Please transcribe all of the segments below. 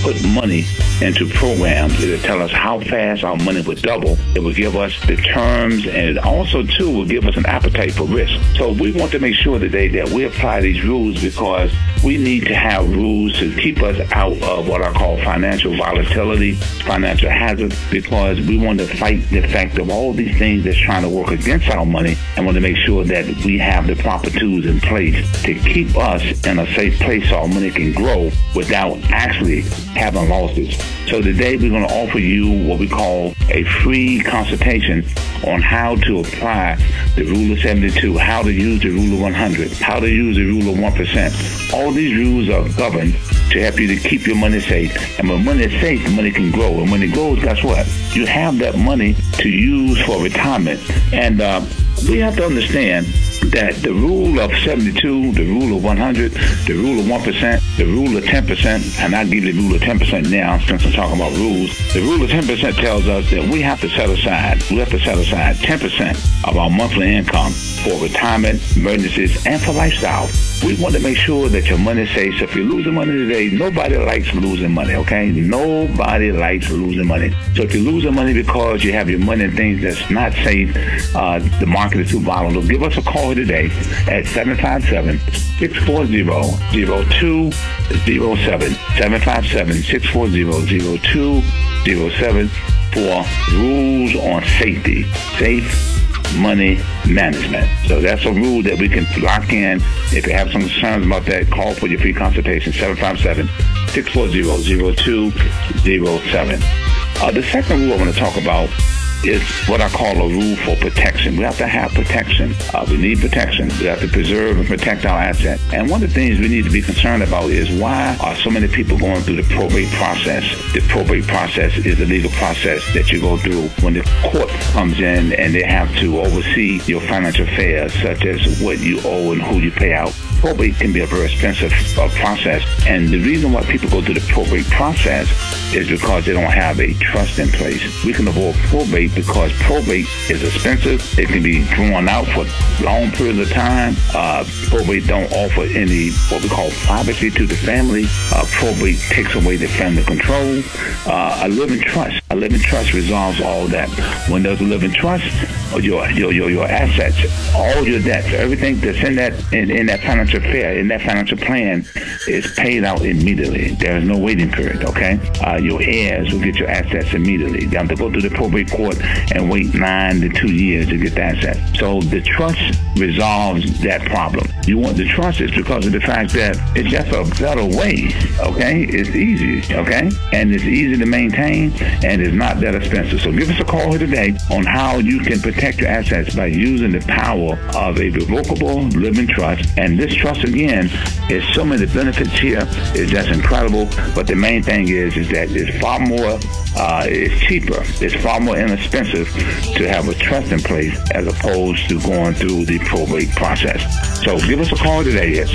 put money into programs. It'll tell us how fast our money would double. It will give us the terms, and it also, too, will give us an appetite for risk. So we want to make sure today that we apply these rules because we need to have rules to keep us out of what I call financial volatility, financial hazard, because we want to fight the fact of all these things that's trying to work against our money and want to make sure that we have the proper tools in place to keep us in a safe place so our money can grow without actually having losses. So today we're going to offer you what we call a free consultation on how to apply the Rule of 72, how to use the Rule of 100, how to use the Rule of 1%. All these rules are governed to help you to keep your money safe. And when money is safe, the money can grow. And when it grows, guess what? You have that money to use for retirement. And we have to understand that the rule of 72, the rule of 100, the rule of 1%, the rule of 10%, and I'll give you the rule of 10% now since I'm talking about rules. The rule of 10% tells us that we have to set aside 10% of our monthly income for retirement, emergencies, and for lifestyle. We want to make sure that your money is safe. So if you're losing money today, nobody likes losing money, okay? Nobody likes losing money. So if you're losing money because you have your money in things that's not safe, the market is too volatile, give us a call today at 757-640-0207, 757-640-0207 for rules on safety, safe money management. So that's a rule that we can lock in. If you have some concerns about that, call for your free consultation, 757-640-0207. The second rule I want to talk about is what I call a rule for protection. We have to have protection. We need protection. We have to preserve and protect our assets. And one of the things we need to be concerned about is why are so many people going through the probate process? The probate process is the legal process that you go through when the court comes in and they have to oversee your financial affairs, such as what you owe and who you pay out. Probate can be a very expensive process. And the reason why people go through the probate process is because they don't have a trust in place. We can avoid probate because probate is expensive. It can be drawn out for long periods of time. Probate don't offer any what we call privacy to the family. Probate takes away the family control. A living trust resolves all that. When there's a living trust, your assets, all your debts, everything that's in that financial affair, in that financial plan, is paid out immediately. There is no waiting period. Okay, your heirs will get your assets immediately. They have to go through the probate court and wait 9 to 2 years to get the assets. So the trust resolves that problem. You want the trust is because of the fact that it's just a better way. Okay, it's easy. Okay, and it's easy to maintain and it's not that expensive. So give us a call here today on how you can protect your assets by using the power of a revocable living trust. And this trust, again, is so many benefits here. It's just incredible. But the main thing is that it's far more, it's cheaper. It's far more inexpensive to have a trust in place as opposed to going through the probate process. So give us a call today at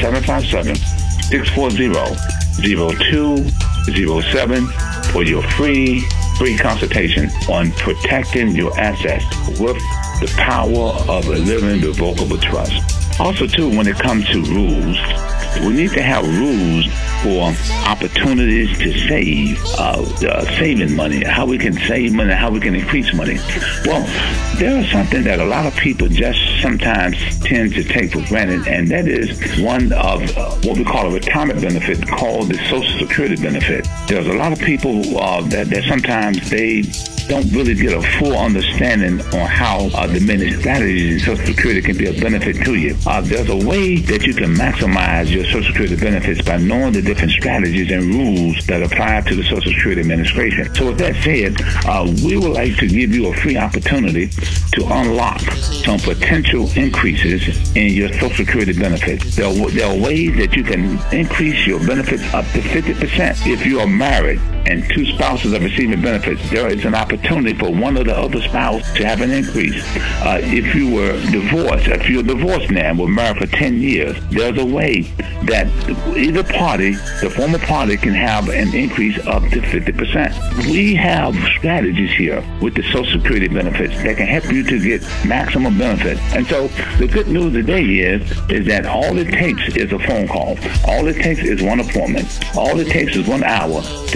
757-640-0207 for your free consultation on protecting your assets with the power of a living revocable trust. Also, too, when it comes to rules, we need to have rules for opportunities to save, saving money, how we can save money, how we can increase money. Well, there is something that a lot of people just sometimes tend to take for granted, and that is one of what we call a retirement benefit called the Social Security benefit. There's a lot of people that sometimes they don't really get a full understanding on how the many strategies in Social Security can be a benefit to you. There's a way that you can maximize your Social Security benefits by knowing the different strategies and rules that apply to the Social Security Administration. So with that said, we would like to give you a free opportunity to unlock some potential increases in your Social Security benefits. There are ways that you can increase your benefits up to 50%. If you are married and two spouses are receiving benefits, there is an opportunity for one or the other spouse to have an increase. If you were divorced, if you're divorced now and were married for 10 years, there's a way that either party, the former party, can have an increase up to 50%. We have strategies here with the Social Security benefits that can help you to get maximum benefit. And so the good news today is that all it takes is a phone call. All it takes is one appointment. All it takes is 1 hour